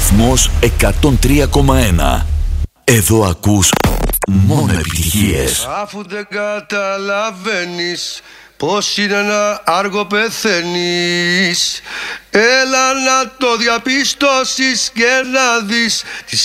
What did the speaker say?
Ρυθμός 103,1. Εδώ ακούς μόνο επιτυχίες. Αφού δεν καταλαβαίνεις πως είναι να άργο πεθαίνεις, έλα να το διαπιστώσεις και να δεις